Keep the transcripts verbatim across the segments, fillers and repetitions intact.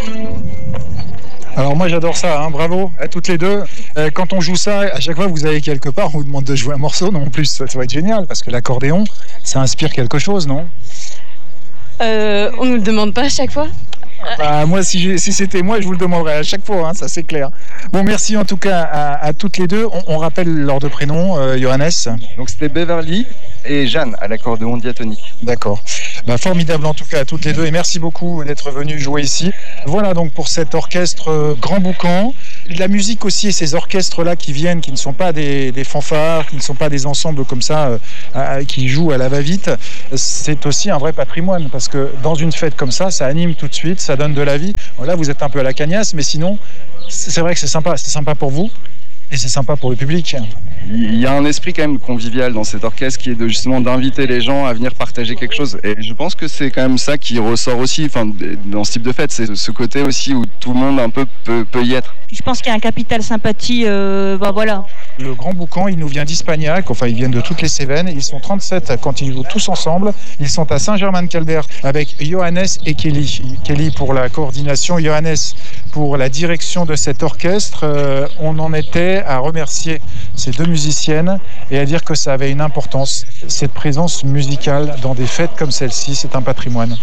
Alors moi j'adore ça, hein, bravo à toutes les deux. Euh, quand on joue ça, à chaque fois que vous allez quelque part, on vous demande de jouer un morceau, non en plus ça, ça va être génial parce que l'accordéon, ça inspire quelque chose, non? euh, On nous le demande pas à chaque fois. Bah, moi, si, j'ai, si c'était moi, je vous le demanderais à chaque fois, hein, ça c'est clair. Bon, merci en tout cas à, à toutes les deux. On, on rappelle leurs deux prénoms, euh, Johannes. Donc c'était Beverly et Jeanne à l'accordéon diatonique. D'accord. Bah, formidable en tout cas à toutes les deux et merci beaucoup d'être venus jouer ici. Voilà donc pour cet orchestre euh, Grand Boucan. La musique aussi et ces orchestres-là qui viennent, qui ne sont pas des, des fanfares, qui ne sont pas des ensembles comme ça, euh, à, qui jouent à la va-vite, c'est aussi un vrai patrimoine parce que dans une fête comme ça, ça anime tout de suite, ça donne de la vie. Bon, là, vous êtes un peu à la cagnasse, mais sinon, c'est vrai que c'est sympa. C'est sympa pour vous et c'est sympa pour le public. Il y a un esprit quand même convivial dans cet orchestre qui est de justement d'inviter les gens à venir partager quelque chose. Et je pense que c'est quand même ça qui ressort aussi enfin, dans ce type de fête. C'est ce côté aussi où tout le monde un peu peut, peut y être. Je pense qu'il y a un capital sympathie, euh, bah voilà. Le Grand Boucan, il nous vient d'Ispagnac, enfin ils viennent de toutes les Cévennes, ils sont trente-sept quand ils jouent tous ensemble. Ils sont à Saint-Germain-de-Calbert avec Johannes et Kelly. Kelly pour la coordination, Johannes pour la direction de cet orchestre. Euh, on en était à remercier ces deux musiciennes et à dire que ça avait une importance. Cette présence musicale dans des fêtes comme celle-ci, c'est un patrimoine.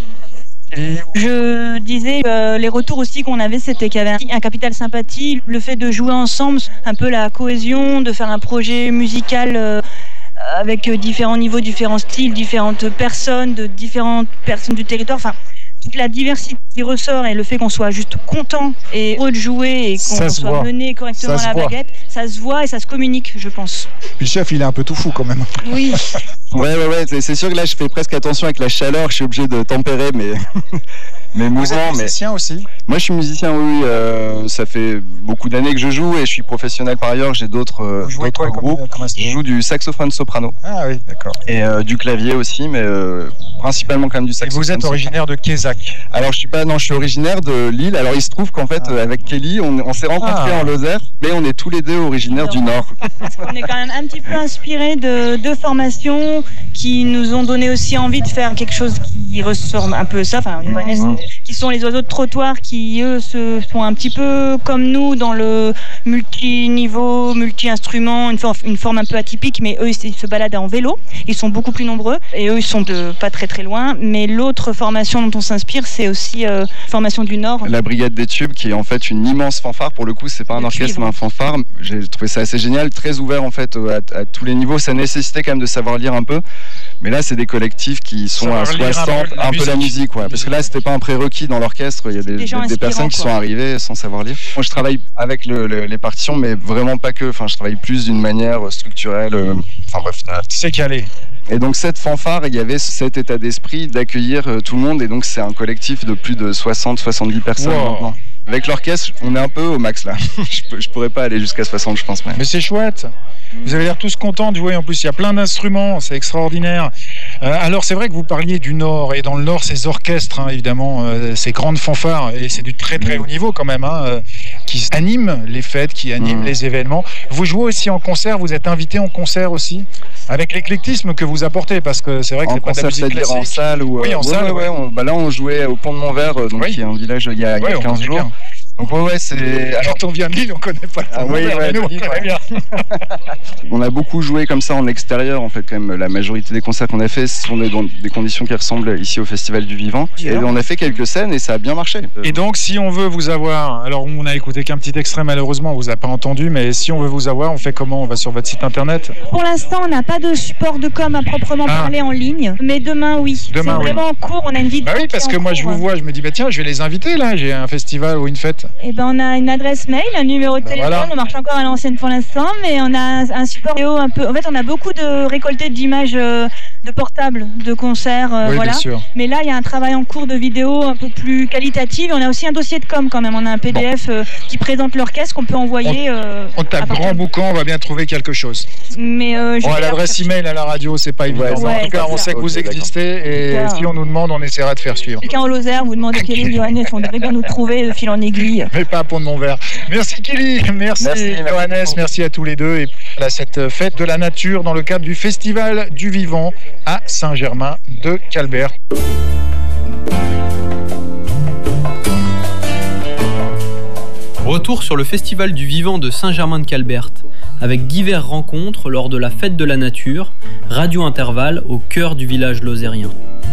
Je disais, euh, les retours aussi qu'on avait, c'était qu'il y avait un, un capital sympathie, le fait de jouer ensemble, un peu la cohésion, de faire un projet musical euh, avec différents niveaux, différents styles, différentes personnes, de différentes personnes du territoire, enfin toute la diversité qui ressort et le fait qu'on soit juste content et heureux de jouer et qu'on soit voit. mené correctement à la voit. baguette, ça se voit et ça se communique, je pense. Puis le chef, il est un peu tout fou quand même. Oui. Ouais, ouais, ouais, c'est, c'est sûr que là, je fais presque attention avec la chaleur, je suis obligé de tempérer mes, mes mouvements. Vous êtes musicien mais... aussi? Moi, je suis musicien, oui, euh, ça fait beaucoup d'années que je joue et je suis professionnel par ailleurs, j'ai d'autres, euh, d'autres quoi, groupes. Comme, comme je joue du saxophone soprano. Ah oui, d'accord. Et euh, du clavier aussi, mais euh, principalement quand même du saxophone. Et vous êtes originaire de Quézac? Alors, je suis pas, non, je suis originaire de Lille. Alors, il se trouve qu'en fait, ah. avec Kelly, on, on s'est rencontrés ah. en Lozère, mais on est tous les deux originaires non. du Nord. Parce qu'on est quand même un petit peu inspirés de deux formations qui nous ont donné aussi envie de faire quelque chose qui ressort un peu ça, enfin, mmh. qui sont les oiseaux de trottoir qui, eux, se, sont un petit peu comme nous dans le multi-niveau, multi-instrument, une, for- une forme un peu atypique, mais eux, ils se baladent en vélo, ils sont beaucoup plus nombreux, et eux, ils sont de, pas très très loin, mais l'autre formation dont on s'inspire, c'est aussi euh, formation du Nord. La Brigade des Tubes, qui est en fait une immense fanfare, pour le coup, c'est pas un orchestre, mais un fanfare. J'ai trouvé ça assez génial, très ouvert en fait à, à tous les niveaux, ça nécessitait quand même de savoir lire un peu. Mais là, c'est des collectifs qui sont à soixante, un peu, un peu la musique, ouais. Parce que là, c'était pas un prérequis dans l'orchestre. Il y a des, des, des, des personnes qui quoi. sont arrivées sans savoir lire. Moi, je travaille avec le, le, les partitions, mais vraiment pas que. Enfin, je travaille plus d'une manière structurelle. Euh... Enfin bref. C'est calé. Et donc cette fanfare, il y avait cet état d'esprit d'accueillir euh, tout le monde. Et donc c'est un collectif de plus de soixante soixante-dix personnes wow. maintenant. Avec l'orchestre, on est un peu au max là. je, je pourrais pas aller jusqu'à soixante, je pense même. Mais c'est chouette. Vous avez l'air tous contents de jouer. En plus, il y a plein d'instruments, c'est extraordinaire. Euh, alors, c'est vrai que vous parliez du Nord, et dans le Nord, ces orchestres, hein, évidemment, euh, ces grandes fanfares, et c'est du très très haut niveau quand même, hein, euh, qui animent les fêtes, qui animent mmh. les événements. Vous jouez aussi en concert, vous êtes invité en concert aussi, avec l'éclectisme que vous apportez, parce que c'est vrai que en c'est pas de la musique classique. En salle ou oui, en euh, salle. Ouais, ouais, on, bah là, on jouait au Pont de Montvert, donc oui. qui est un village il y a, ouais, il y a quinze jours. Bien. Donc ouais, ouais, c'est... Alors, quand on vient de Lille, on connaît pas le ah, oui, ouais, nous, on connaît ouais. bien. On a beaucoup joué comme ça en extérieur, en fait, quand même. La majorité des concerts qu'on a fait sont des, dans des conditions qui ressemblent ici au Festival du Vivant. Yeah. Et on a fait quelques scènes et ça a bien marché. Et donc, si on veut vous avoir... Alors, on a écouté qu'un petit extrait, malheureusement, on vous a pas entendu, mais si on veut vous avoir, on fait comment? On va sur votre site internet? Pour l'instant, on n'a pas de support de com à proprement ah. parler en ligne, mais demain, oui. Demain, c'est oui. vraiment en cours, on a une vidéo. Bah oui, parce que moi, cours. je vous vois, je me dis, bah tiens, je vais les inviter, là, j'ai un festival ou une fête. Eh ben, on a une adresse mail, un numéro de bah téléphone, voilà. On marche encore à l'ancienne pour l'instant, mais on a un support vidéo un peu. En fait, on a beaucoup de récoltés d'images euh, de portables, de concerts, euh, oui, voilà. Bien sûr. Mais là, il y a un travail en cours de vidéo un peu plus qualitatif. On a aussi un dossier de com quand même. On a un P D F bon. euh, qui présente l'orchestre qu'on peut envoyer. On, euh, on tape Grand Boucan, on va bien trouver quelque chose. Mais euh, bon, l'adresse email à la radio, c'est pas évident. Ouais, ouais, en tout cas, on sait que vous existez et d'accord. Si on nous demande, on essaiera de faire suivre. Quelqu'un en Lozère, vous demandez Kelly, Johannes, on devrait bien nous trouver de fil en aiguille. Mais pas à Pont de Montvert. Merci Kelly, merci, merci Johannes, merci. merci à tous les deux. Et à cette fête de la nature dans le cadre du Festival du Vivant à Saint-Germain-de-Calbert. Retour sur le Festival du Vivant de Saint-Germain-de-Calbert, avec diverses rencontres lors de la Fête de la Nature, Radio Intervalle au cœur du village lozérien.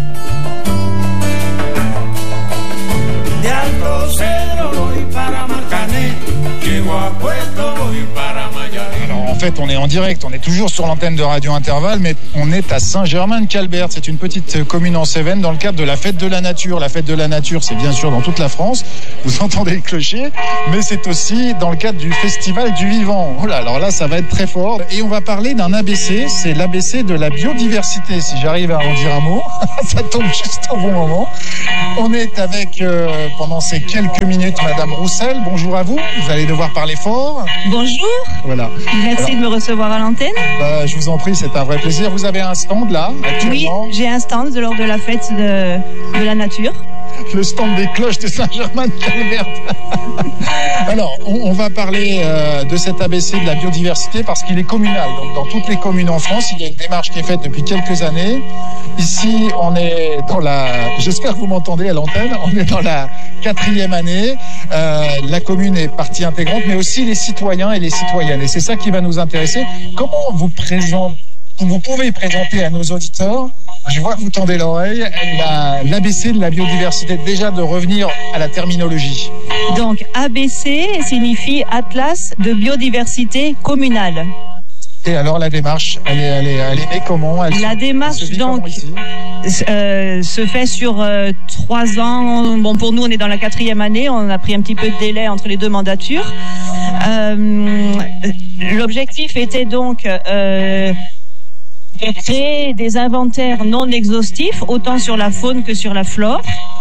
Alors en fait on est en direct, on est toujours sur l'antenne de Radio Intervalle, mais on est à Saint-Germain-de-Calbert. C'est une petite commune en Cévennes dans le cadre de la Fête de la Nature. La Fête de la Nature, c'est bien sûr dans toute la France, vous entendez le clocher, mais c'est aussi dans le cadre du Festival du Vivant. Oh là, alors là ça va être très fort. Et on va parler d'un A B C, c'est l'A B C de la biodiversité, si j'arrive à en dire un mot. Ça tombe juste au bon moment. On est avec, euh, pendant ces quelques minutes, Madame Roussel. Bonjour à vous, vous allez devoir parler fort. Bonjour. Voilà. Merci Alors, de me recevoir à l'antenne. Bah, je vous en prie, c'est un vrai plaisir. Vous avez un stand là, actuellement. Oui, j'ai un stand lors de la fête de, de la nature. Le stand des cloches de Saint-Germain-de-Calbert. Alors, on, on va parler euh, de cet A B C de la biodiversité parce qu'il est communal. Donc, dans toutes les communes en France, il y a une démarche qui est faite depuis quelques années. Ici, on est dans la... J'espère que vous m'entendez à l'antenne. On est dans la quatrième année. Euh, la commune est partie intégrante, mais aussi les citoyens et les citoyennes. Et c'est ça qui va nous intéresser. Comment vous présentez, vous pouvez présenter à nos auditeurs, je vois que vous tendez l'oreille, la, l'A B C de la biodiversité, déjà de revenir à la terminologie. Donc A B C signifie Atlas de biodiversité communale. Et alors la démarche, elle est, elle est, elle est née comment? Elle La se, démarche elle se donc euh, se fait sur euh, trois ans. Bon, pour nous, on est dans la quatrième année. On a pris un petit peu de délai entre les deux mandatures. Euh, l'objectif était donc euh, de créer des inventaires non exhaustifs, autant sur la faune que sur la flore.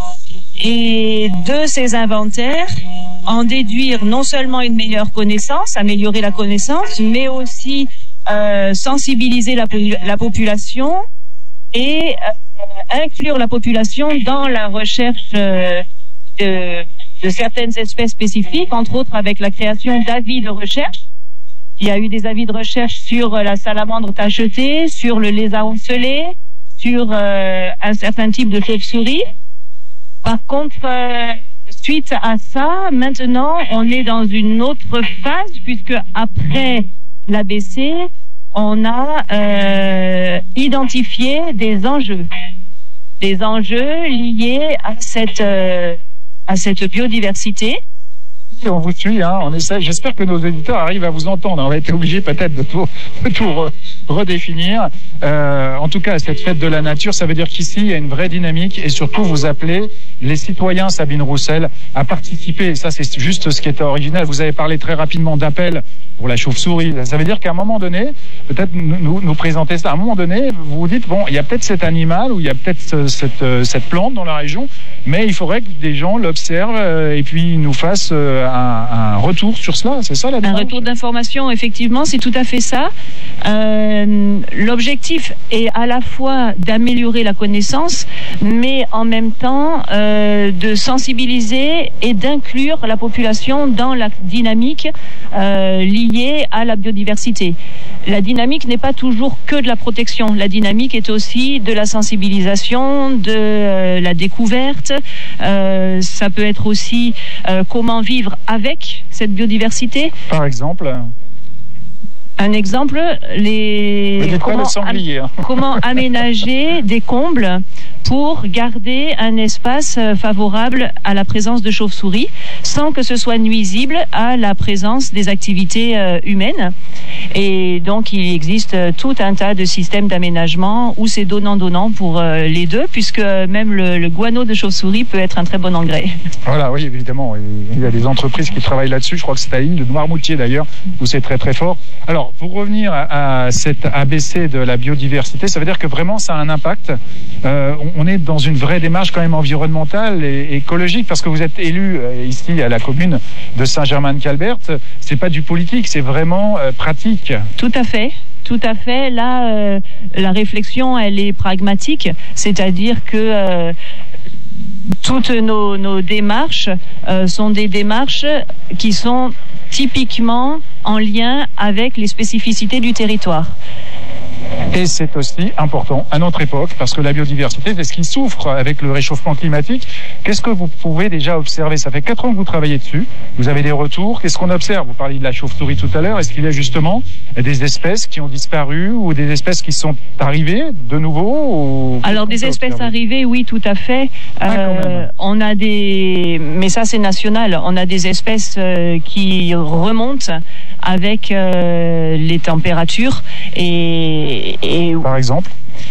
Et de ces inventaires, en déduire non seulement une meilleure connaissance, améliorer la connaissance, mais aussi euh, sensibiliser la, la population et euh, inclure la population dans la recherche euh, de, de certaines espèces spécifiques, entre autres avec la création d'avis de recherche. Il y a eu des avis de recherche sur la salamandre tachetée, sur le lézard ocellé, sur euh, un certain type de chauve-souris. Par contre, euh, suite à ça, maintenant, on est dans une autre phase, puisque après l'A B C, on a euh, identifié des enjeux, des enjeux liés à cette euh, à cette biodiversité. On vous suit, hein, on essaie. J'espère que nos éditeurs arrivent à vous entendre. On va être obligé peut-être de tout, de tout re, redéfinir. Euh, en tout cas, cette fête de la nature, ça veut dire qu'ici, il y a une vraie dynamique et surtout, vous appelez les citoyens, Sabine Roussel, à participer. Ça, c'est juste ce qui était original. Vous avez parlé très rapidement d'appel pour la chauve-souris. Ça veut dire qu'à un moment donné, peut-être nous, nous, nous présenter ça, à un moment donné, vous vous dites, bon, il y a peut-être cet animal ou il y a peut-être ce, cette, cette plante dans la région, mais il faudrait que des gens l'observent et puis nous fassent un, un retour sur cela. C'est ça la démarche ? Un retour d'information, effectivement, c'est tout à fait ça. Euh, l'objectif est à la fois d'améliorer la connaissance, mais en même temps euh, de sensibiliser et d'inclure la population dans la dynamique euh, liée à la biodiversité. La dynamique n'est pas toujours que de la protection. La dynamique est aussi de la sensibilisation, de euh, la découverte. Euh, ça peut être aussi euh, comment vivre avec cette biodiversité. Par exemple ? Un exemple, les comment, am... comment aménager des combles pour garder un espace favorable à la présence de chauves-souris sans que ce soit nuisible à la présence des activités euh, humaines. Et donc, il existe tout un tas de systèmes d'aménagement où c'est donnant-donnant pour euh, les deux, puisque même le, le guano de chauve-souris peut être un très bon engrais. Voilà, oui, évidemment. Il y a des entreprises qui travaillent là-dessus. Je crois que c'est à l'île de Noirmoutier, d'ailleurs, où c'est très, très fort. Alors, pour revenir à, à cette A B C de la biodiversité, ça veut dire que vraiment, ça a un impact. Euh, on, on est dans une vraie démarche quand même environnementale et, et écologique, parce que vous êtes élu euh, ici à la commune de Saint-Germain-de-Calbert. C'est pas du politique, c'est vraiment euh, pratique. Tout à fait. Tout à fait. Là, euh, la réflexion, elle est pragmatique, c'est-à-dire que euh, toutes nos, nos démarches euh, sont des démarches qui sont typiquement en lien avec les spécificités du territoire. Et c'est aussi important à notre époque, parce que la biodiversité, c'est ce qui souffre avec le réchauffement climatique. Qu'est-ce que vous pouvez déjà observer? Ça fait quatre ans que vous travaillez dessus. Vous avez des retours. Qu'est-ce qu'on observe? Vous parliez de la chauve-souris tout à l'heure. Est-ce qu'il y a justement des espèces qui ont disparu ou des espèces qui sont arrivées de nouveau ou... Alors, des espèces observer? arrivées, oui, tout à fait. Ah, euh, on a des... Mais ça, c'est national. On a des espèces euh, qui remontent avec euh, les températures et, et par exemple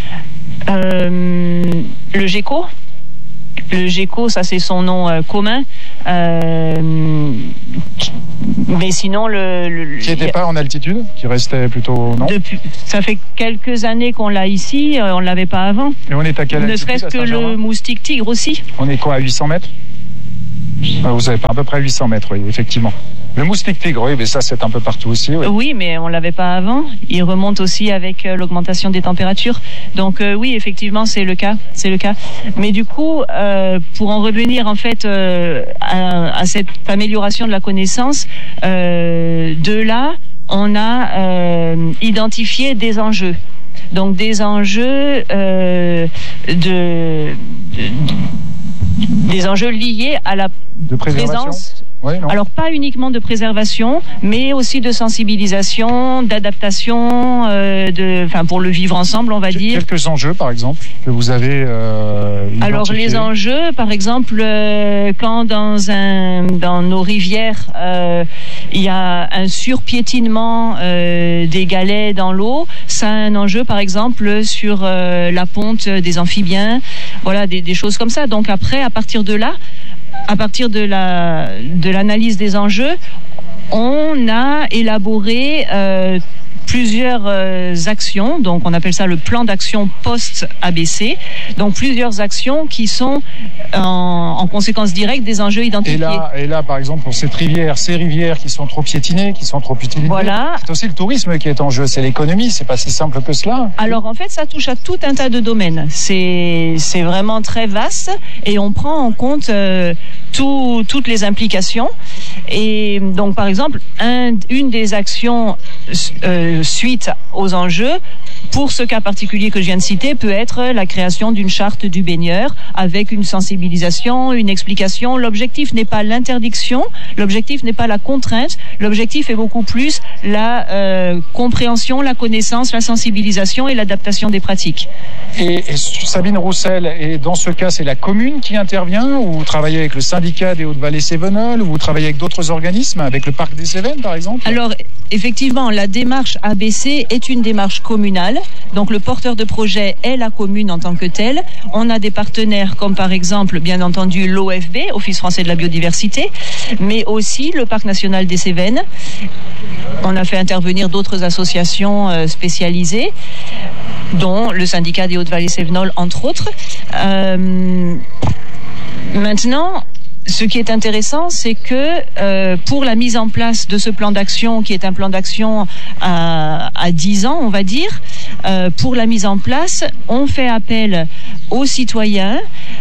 euh, le gecko. Le gecko, ça c'est son nom euh, commun. Euh, mais sinon, le, le qui n'était pas en altitude, qui restait plutôt non. Depuis, ça fait quelques années qu'on l'a ici, on l'avait pas avant. Et on est à quelle altitude? Ne serait-ce que le moustique tigre aussi. On est quoi, à huit cents mètres? Vous savez pas, à peu près huit cents mètres, oui, effectivement. Le moustique tigre, oui, mais ça c'est un peu partout aussi. Oui, oui mais on l'avait pas avant. Il remonte aussi avec euh, l'augmentation des températures. Donc euh, oui, effectivement, c'est le cas, c'est le cas. Mais du coup, euh, pour en revenir en fait euh, à, à cette amélioration de la connaissance, euh, de là, on a euh, identifié des enjeux. Donc des enjeux euh, de, de, de des enjeux liés à la de présence. Oui, non. Alors pas uniquement de préservation, mais aussi de sensibilisation, d'adaptation, euh, de, enfin pour le vivre ensemble, on va dire. Quelques enjeux, par exemple, que vous avez euh, identifiés. Alors les enjeux, par exemple, euh, quand dans un dans nos rivières, euh, il y a un surpiétinement euh, des galets dans l'eau, ça a un enjeu, par exemple, sur euh, la ponte des amphibiens, voilà, des, des choses comme ça. Donc après, à partir de là, à partir de la de l'analyse des enjeux, on a élaboré euh, plusieurs euh, actions, donc on appelle ça le plan d'action post-A B C, donc plusieurs actions qui sont en, en conséquence directe des enjeux identifiés. Et là, et là, par exemple, pour cette rivière, ces rivières qui sont trop piétinées, qui sont trop utilisées, voilà. C'est aussi le tourisme qui est en jeu, c'est l'économie, c'est pas si simple que cela. Alors en fait, ça touche à tout un tas de domaines, c'est, c'est vraiment très vaste et on prend en compte euh, tout, toutes les implications. Et donc par exemple, un, une des actions euh, suite aux enjeux, pour ce cas particulier que je viens de citer, peut être la création d'une charte du baigneur avec une sensibilisation, une explication. L'objectif n'est pas l'interdiction, l'objectif n'est pas la contrainte, l'objectif est beaucoup plus la euh, compréhension, la connaissance, la sensibilisation et l'adaptation des pratiques. Et, et Sabine Roussel, et dans ce cas, c'est la commune qui intervient, ou vous travaillez avec le syndicat des Hautes-Vallées-Cévenol, ou vous travaillez avec d'autres organismes, avec le parc des Cévennes par exemple? Alors, effectivement, la démarche A B C est une démarche communale. Donc le porteur de projet est la commune en tant que telle. On a des partenaires comme par exemple, bien entendu, l'O F B, Office français de la biodiversité, mais aussi le parc national des Cévennes. On a fait intervenir d'autres associations euh, spécialisées, dont le syndicat des Hautes-Vallées-Cévenol, entre autres. Euh, maintenant, ce qui est intéressant, c'est que euh, pour la mise en place de ce plan d'action, qui est un plan d'action à, à dix ans, on va dire, euh, pour la mise en place, on fait appel aux citoyens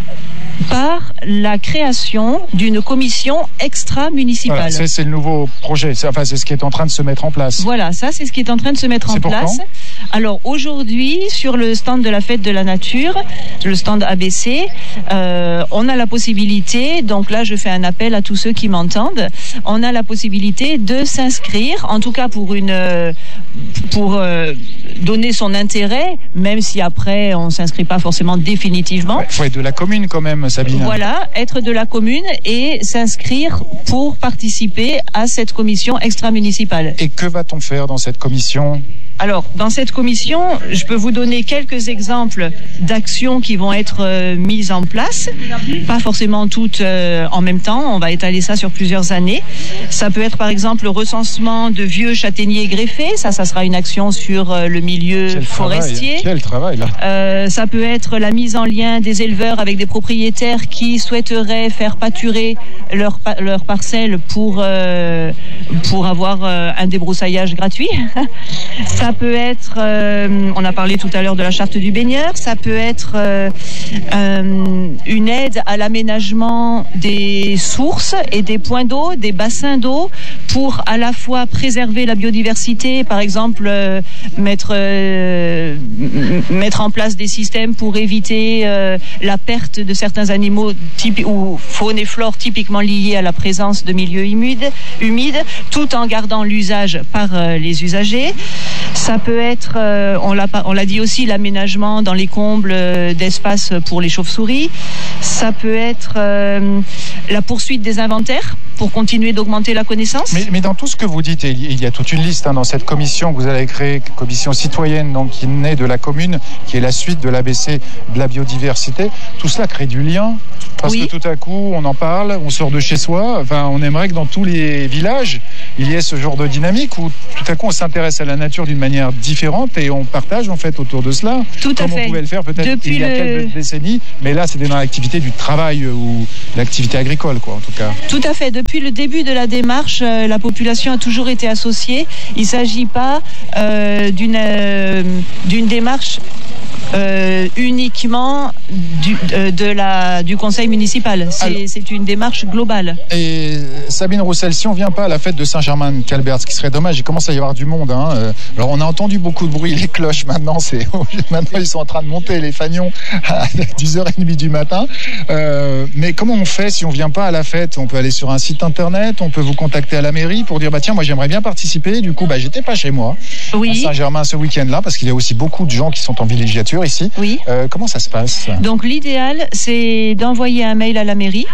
par la création d'une commission extra-municipale. Voilà, c'est, c'est le nouveau projet, c'est, enfin c'est ce qui est en train de se mettre en place. Voilà, ça c'est ce qui est en train de se mettre c'est en place. Quand? Alors aujourd'hui, sur le stand de la Fête de la Nature, le stand A B C, euh, on a la possibilité, donc là je fais un appel à tous ceux qui m'entendent, on a la possibilité de s'inscrire, en tout cas pour une, pour euh, donner son intérêt, même si après on s'inscrit pas forcément définitivement. Il faut être de la commune quand même, Sabine. Voilà, être de la commune et s'inscrire pour participer à cette commission extra-municipale. Et que va-t-on faire dans cette commission ? Alors, dans cette commission, je peux vous donner quelques exemples d'actions qui vont être euh, mises en place. Pas forcément toutes euh, en même temps, on va étaler ça sur plusieurs années. Ça peut être par exemple le recensement de vieux châtaigniers greffés, ça, ça sera une action sur euh, le milieu Quel forestier. Travail. Quel travail là euh, Ça peut être la mise en lien des éleveurs avec des propriétaires qui souhaiteraient faire pâturer leur, leur parcelle pour, euh, pour avoir euh, un débroussaillage gratuit. Ça Ça peut être, euh, on a parlé tout à l'heure de la charte du baigneur, ça peut être euh, euh, une aide à l'aménagement des sources et des points d'eau, des bassins d'eau, pour à la fois préserver la biodiversité, par exemple euh, mettre, euh, mettre en place des systèmes pour éviter euh, la perte de certains animaux typi- ou faune et flore typiquement liés à la présence de milieux humides, humides tout en gardant l'usage par euh, les usagers. Ça peut être, euh, on l'a, on l'a dit aussi, l'aménagement dans les combles euh, d'espace pour les chauves-souris. Ça peut être euh, la poursuite des inventaires pour continuer d'augmenter la connaissance. Mais, mais dans tout ce que vous dites, et il y a toute une liste hein, dans cette commission que vous allez créer, commission citoyenne, donc qui naît de la commune, qui est la suite de l'A B C de la biodiversité. Tout cela crée du lien. Parce oui. que tout à coup, on en parle, on sort de chez soi. Enfin, on aimerait que dans tous les villages, il y ait ce genre de dynamique où tout à coup, on s'intéresse à la nature d'une manière différente et on partage en fait autour de cela. Tout à comme fait. on pouvait le faire peut-être Depuis il y a le... quelques décennies, mais là, c'est dans l'activité du travail ou l'activité agricole, quoi, en tout cas. Tout à fait. Depuis le début de la démarche, euh, la population a toujours été associée. Il ne s'agit pas euh, d'une, euh, d'une démarche Euh, uniquement du, de, de la, du conseil municipal. C'est, Alors, c'est une démarche globale. Et Sabine Roussel, si on ne vient pas à la fête de Saint-Germain-de-Calbert, ce qui serait dommage, il commence à y avoir du monde. Hein. Alors on a entendu beaucoup de bruit, les cloches maintenant, c'est, maintenant ils sont en train de monter les fanions à dix heures trente du matin. Euh, mais comment on fait si on ne vient pas à la fête? On peut aller sur un site internet, on peut vous contacter à la mairie pour dire bah tiens, moi j'aimerais bien participer. Du coup, bah, j'étais pas chez moi oui. à Saint-Germain ce week-end-là, parce qu'il y a aussi beaucoup de gens qui sont en villégiature ici. Oui. Euh, comment ça se passe? Donc l'idéal, c'est d'envoyer un mail à la mairie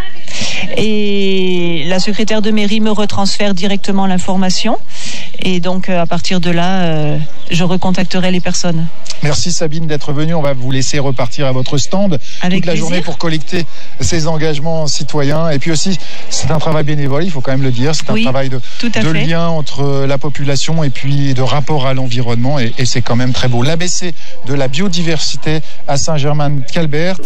et la secrétaire de mairie me retransfère directement l'information. Et donc à partir de là, euh, je recontacterai les personnes. Merci Sabine d'être venue. On va vous laisser repartir à votre stand Avec toute la plaisir. journée pour collecter ces engagements citoyens. Et puis aussi, c'est un travail bénévole, il faut quand même le dire. C'est un oui, travail de, de lien entre la population et puis de rapport à l'environnement. Et, et c'est quand même très beau. L'A B C de la biodiversité à Saint-Germain-de-Calbert.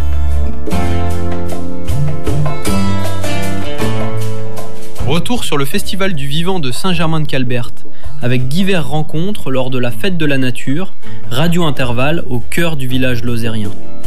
Retour sur le Festival du Vivant de Saint-Germain-de-Calbert, avec diverses rencontres lors de la Fête de la Nature, Radio Intervalle au cœur du village lozérien.